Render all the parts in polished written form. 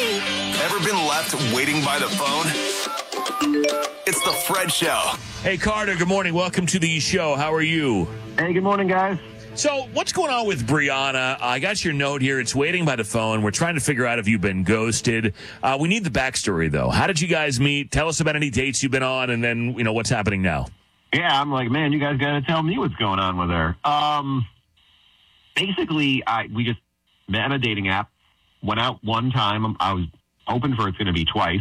Ever been left waiting by the phone? It's the Fred Show. Hey, Carter, good morning. Welcome to the show. How are you? Hey, good morning, guys. So, what's going on with Brianna? I got your note here. It's waiting by the phone. We're trying to figure out if you've been ghosted. We need the backstory, though. How did you guys meet? Tell us about any dates you've been on, and then, what's happening now. Yeah, I'm like, man, you guys got to tell me what's going on with her. Basically, we just met on a dating app, went out one time. I was hoping for it's going to be twice.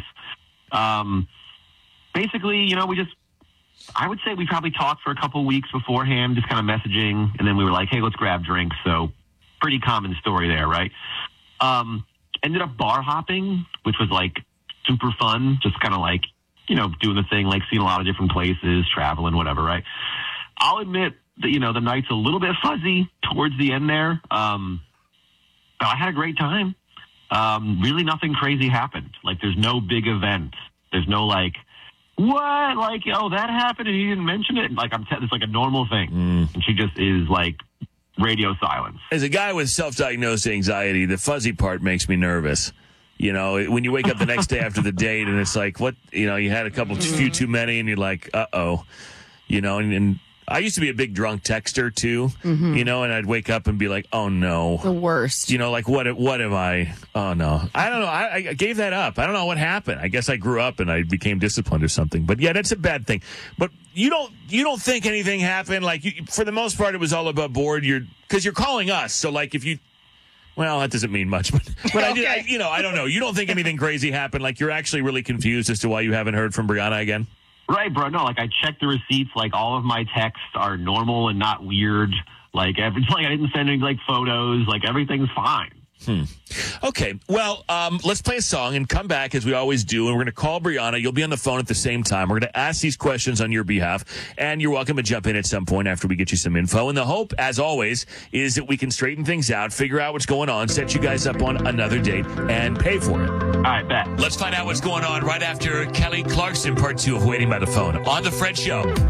Basically, I would say we probably talked for a couple of weeks beforehand, just kind of messaging, and then we were like, hey, let's grab drinks. So pretty common story there, right? Ended up bar hopping, which was like super fun, just kind of like, doing the thing, like seeing a lot of different places, traveling, whatever, right? I'll admit that, the night's a little bit fuzzy towards the end there. But I had a great time. Really nothing crazy happened. Like, there's no big event. There's no like, what? Like, oh, that happened and he didn't mention it? Like, it's like a normal thing. And she just is like radio silence. As a guy with self-diagnosed anxiety, the fuzzy part makes me nervous. When you wake up the next day after the date and it's like, what, you had a few too many and you're like, uh-oh, and I used to be a big drunk texter too, and I'd wake up and be like, oh no. The worst. Like what am I? Oh no. I don't know. I gave that up. I don't know what happened. I guess I grew up and I became disciplined or something. But yeah, that's a bad thing. But you don't think anything happened? Like, for the most part, it was all above board. Because you're calling us. So like if you, well, that doesn't mean much, but okay. I don't know. You don't think anything crazy happened? Like, you're actually really confused as to why you haven't heard from Brianna again? Right, bro. No, like, I checked the receipts. Like, all of my texts are normal and not weird. Like, I didn't send any, like, photos. Like, everything's fine. Okay, well, let's play a song and come back as we always do, and we're going to call Brianna. You'll be on the phone at the same time. We're going to ask these questions on your behalf, and you're welcome to jump in at some point after we get you some info. And the hope, as always, is that we can straighten things out, figure out what's going on, set you guys up on another date, and pay for it. All right, bet. Let's find out what's going on right after Kelly Clarkson, part 2 of Waiting by the Phone on The Fred Show.